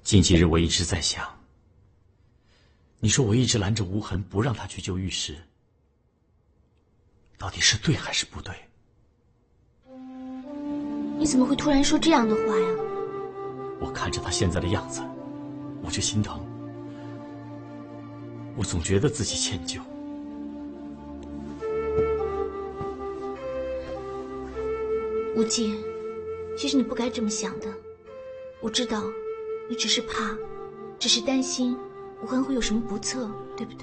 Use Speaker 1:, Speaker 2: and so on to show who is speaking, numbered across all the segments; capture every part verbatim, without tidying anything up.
Speaker 1: 近几日我一直在想，你说我一直拦着无痕不让他去救玉石，到底是对还是不对？
Speaker 2: 你怎么会突然说这样的话呀？
Speaker 1: 我看着他现在的样子，我就心疼。我总觉得自己歉疚。
Speaker 2: 无忌，其实你不该这么想的。我知道，你只是怕，只是担心无痕会有什么不测，对不对？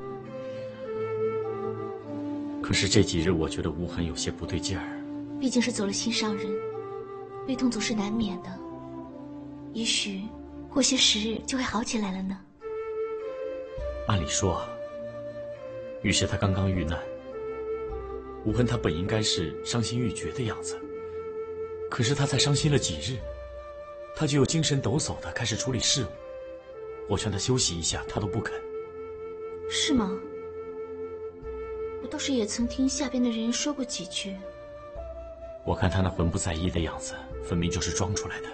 Speaker 1: 可是这几日，我觉得无痕有些不对劲儿。
Speaker 2: 毕竟是走了心上人，悲痛总是难免的。也许过些时日就会好起来了呢。
Speaker 1: 按理说，玉石他刚刚遇难，无痕他本应该是伤心欲绝的样子，可是他才伤心了几日，他就又精神抖擞的开始处理事务。我劝他休息一下，他都不肯。
Speaker 2: 是吗？我倒是也曾听下边的人说过几句。
Speaker 1: 我看他那魂不在意的样子，分明就是装出来的。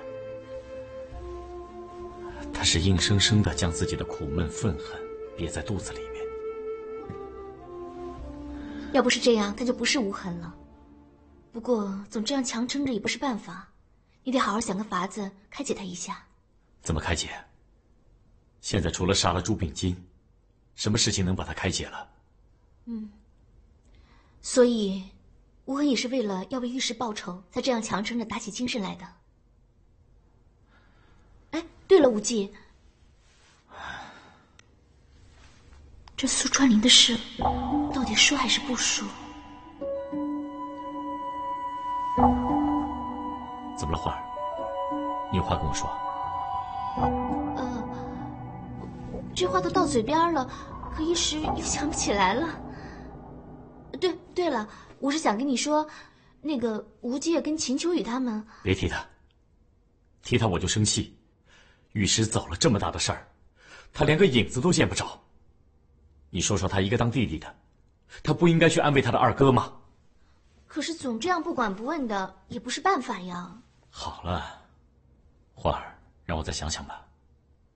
Speaker 1: 他是硬生生的将自己的苦闷愤恨憋在肚子里面。
Speaker 2: 要不是这样，他就不是无痕了。不过总这样强撑着也不是办法，你得好好想个法子开解他一下。
Speaker 1: 怎么开解？现在除了杀了朱秉金，什么事情能把他开解了？
Speaker 2: 嗯，所以无痕也是为了要为玉石报仇，才这样强撑着打起精神来的。哎，对了，无忌，这苏川林的事到底说还是不说？
Speaker 1: 怎么了，花儿？你有话跟我说？
Speaker 2: 呃，这话都到嘴边了，可一时又想不起来了。对对了，我是想跟你说，那个吴介跟秦秋雨他们……
Speaker 1: 别提他，提他我就生气。玉石走了这么大的事儿，他连个影子都见不着。你说说他一个当弟弟的，他不应该去安慰他的二哥吗？
Speaker 2: 可是总这样不管不问的也不是办法呀。
Speaker 1: 好了，花儿，让我再想想吧。